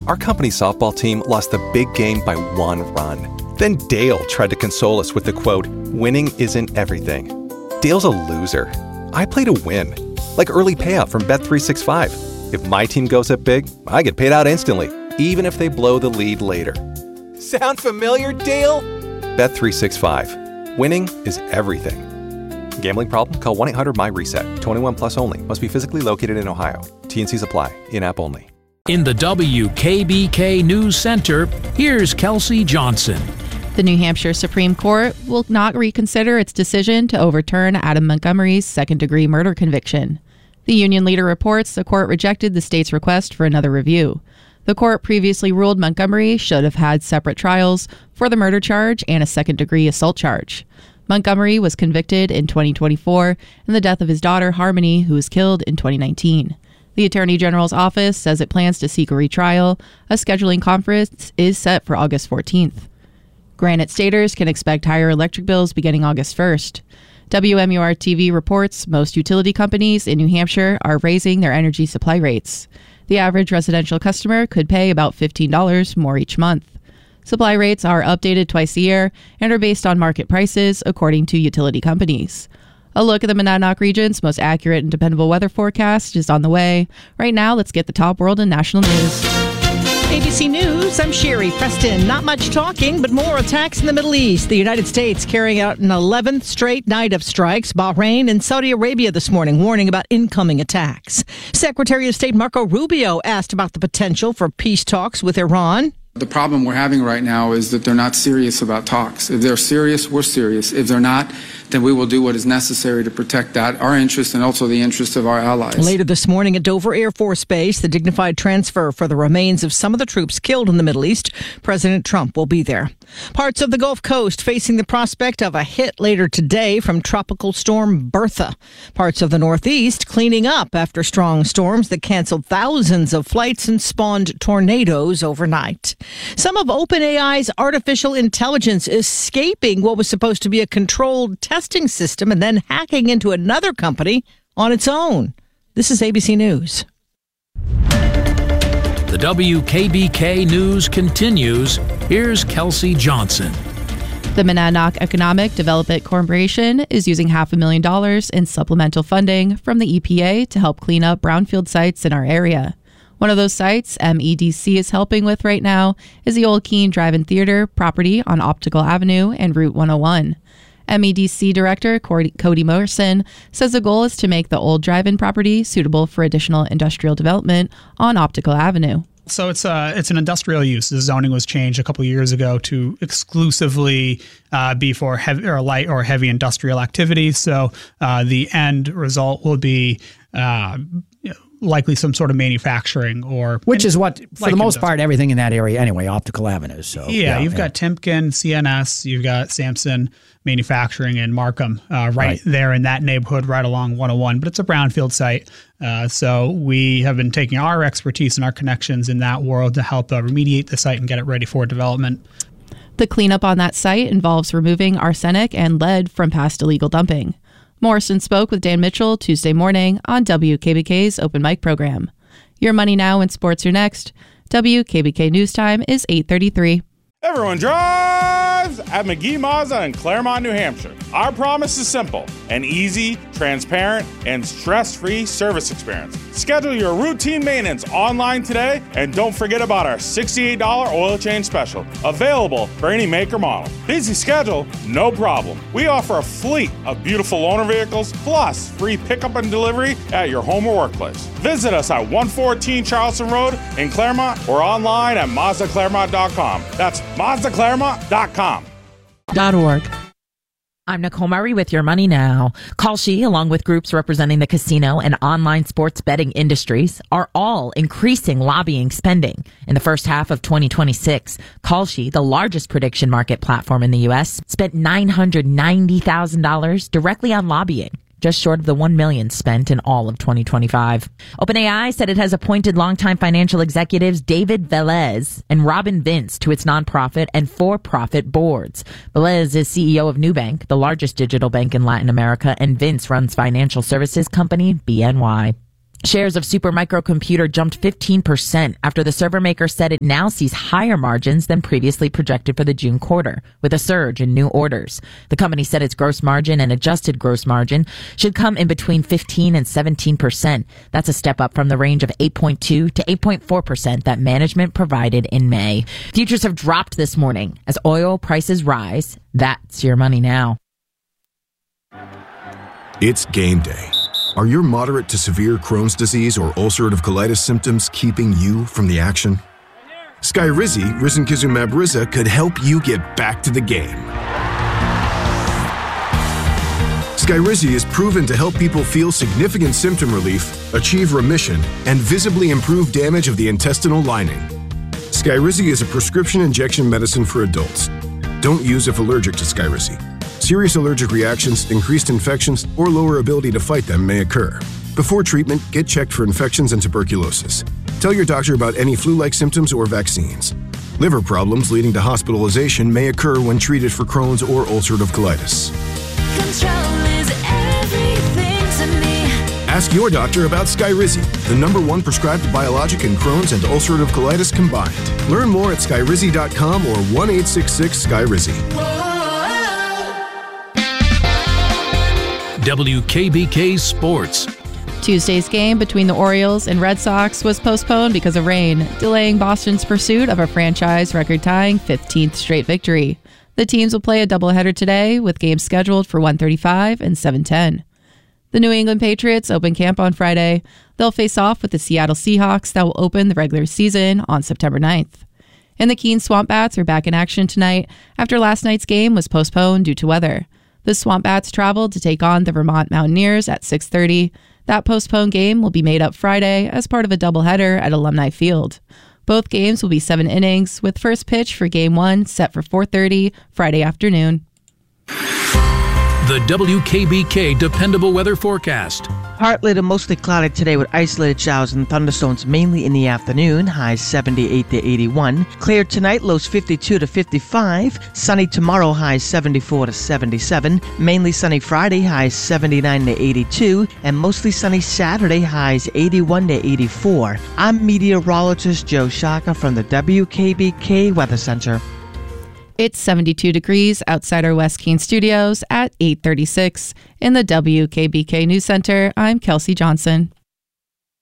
our company softball team lost the big game by 1 run. Then Dale tried to console us with the quote, "Winning isn't everything." Dale's a loser. I play to win. Like early payout from Bet365. If my team goes up big, I get paid out instantly, even if they blow the lead later. Sound familiar, Dale? Bet365. Winning is everything. Gambling problem? Call 1-800-MY-RESET. 21 plus only. Must be physically located in Ohio. T&Cs apply. In-app only. In the WKBK News Center, here's Kelsey Johnson. The New Hampshire Supreme Court will not reconsider its decision to overturn Adam Montgomery's second-degree murder conviction. The union leader reports the court rejected the state's request for another review. The court previously ruled Montgomery should have had separate trials for the murder charge and a second-degree assault charge. Montgomery was convicted in 2024 in the death of his daughter, Harmony, who was killed in 2019. The Attorney General's office says it plans to seek a retrial. A scheduling conference is set for August 14th. Granite Staters can expect higher electric bills beginning August 1st. WMUR-TV reports most utility companies in New Hampshire are raising their energy supply rates. The average residential customer could pay about $15 more each month. Supply rates are updated twice a year and are based on market prices, according to utility companies. A look at the Monadnock region's most accurate and dependable weather forecast is on the way. Right now, let's get the top world and national news. ABC News, I'm Sherry Preston. Not much talking, but more attacks in the Middle East. The United States carrying out an 11th straight night of strikes. Bahrain and Saudi Arabia this morning warning about incoming attacks. Secretary of State Marco Rubio asked about the potential for peace talks with Iran. The problem we're having right now is that they're not serious about talks. If they're serious, we're serious. If they're not, then we will do what is necessary to protect that, our interest and also the interest of our allies. Later this morning at Dover Air Force Base, the dignified transfer for the remains of some of the troops killed in the Middle East. President Trump will be there. Parts of the Gulf Coast facing the prospect of a hit later today from Tropical Storm Bertha. Parts of the Northeast cleaning up after strong storms that canceled thousands of flights and spawned tornadoes overnight. Some of OpenAI's artificial intelligence escaping what was supposed to be a controlled testing system and then hacking into another company on its own. This is ABC News. The WKBK News continues. Here's Kelsey Johnson. The Monadnock Economic Development Corporation is using $500,000 in supplemental funding from the EPA to help clean up brownfield sites in our area. One of those sites MEDC is helping with right now is the Old Keene Drive-In Theater property on Optical Avenue and Route 101. MEDC Director Cody Morrison says the goal is to make the old drive-in property suitable for additional industrial development on Optical Avenue. So it's an industrial use. The zoning was changed a couple of years ago to exclusively be for heavy or light or heavy industrial activity. So the end result will be likely some sort of manufacturing which is what, for the most part, everything in that area anyway, Optical Avenue. So you've got Timken, CNS, you've got Samson Manufacturing and Markham right there in that neighborhood right along 101. But it's a brownfield site. So we have been taking our expertise and our connections in that world to help remediate the site and get it ready for development. The cleanup on that site involves removing arsenic and lead from past illegal dumping. Morrison spoke with Dan Mitchell Tuesday morning on WKBK's Open Mic program. Your Money Now and Sports are next. WKBK News Time is 8:33. Everyone drives at McGee Mazda in Claremont, New Hampshire. Our promise is simple: an easy, transparent, and stress-free service experience. Schedule your routine maintenance online today, and don't forget about our $68 oil change special, available for any make or model. Busy schedule? No problem. We offer a fleet of beautiful loaner vehicles, plus free pickup and delivery at your home or workplace. Visit us at 114 Charleston Road in Claremont or online at MazdaClaremont.com. That's MazdaClaremont.com. .org. I'm Nicole Murray with Your Money Now. Kalshi, along with groups representing the casino and online sports betting industries, are all increasing lobbying spending. In the first half of 2026, Kalshi, the largest prediction market platform in the U.S., spent $990,000 directly on lobbying, just short of the $1 million spent in all of 2025. OpenAI said it has appointed longtime financial executives David Velez and Robin Vince to its nonprofit and for-profit boards. Velez is CEO of Nubank, the largest digital bank in Latin America, and Vince runs financial services company BNY. Shares of Supermicro Computer jumped 15% after the server maker said it now sees higher margins than previously projected for the June quarter, with a surge in new orders. The company said its gross margin and adjusted gross margin should come in between 15 and 17%. That's a step up from the range of 8.2 to 8.4% that management provided in May. Futures have dropped this morning as oil prices rise. That's your money now. It's game day. Are your moderate to severe Crohn's disease or ulcerative colitis symptoms keeping you from the action? Skyrizi, risankizumab Riza, could help you get back to the game. Skyrizi is proven to help people feel significant symptom relief, achieve remission, and visibly improve damage of the intestinal lining. Skyrizi is a prescription injection medicine for adults. Don't use if allergic to Skyrizi. Serious allergic reactions, increased infections, or lower ability to fight them may occur. Before treatment, get checked for infections and tuberculosis. Tell your doctor about any flu-like symptoms or vaccines. Liver problems leading to hospitalization may occur when treated for Crohn's or ulcerative colitis. Control is everything to me. Ask your doctor about Skyrizi, the #1 prescribed biologic in Crohn's and ulcerative colitis combined. Learn more at skyrizi.com or 1-866-SKYRIZI. WKBK Sports. Tuesday's game between the Orioles and Red Sox was postponed because of rain, delaying Boston's pursuit of a franchise record-tying 15th straight victory. The teams will play a doubleheader today, with games scheduled for 1:35 and 7:10. The New England Patriots open camp on Friday. They'll face off with the Seattle Seahawks that will open the regular season on September 9th. And the Keene Swamp Bats are back in action tonight after last night's game was postponed due to weather. The Swamp Bats traveled to take on the Vermont Mountaineers at 6:30. That postponed game will be made up Friday as part of a doubleheader at Alumni Field. Both games will be 7 innings, with first pitch for Game 1 set for 4:30 Friday afternoon. The WKBK Dependable Weather Forecast. Partly to mostly cloudy today with isolated showers and thunderstorms mainly in the afternoon, highs 78 to 81. Clear tonight, lows 52 to 55. Sunny tomorrow, highs 74 to 77. Mainly sunny Friday, highs 79 to 82. And mostly sunny Saturday, highs 81 to 84. I'm meteorologist Joe Shaka from the WKBK Weather Center. It's 72 degrees outside our West Keene studios at 8:36. In the WKBK News Center, I'm Kelsey Johnson.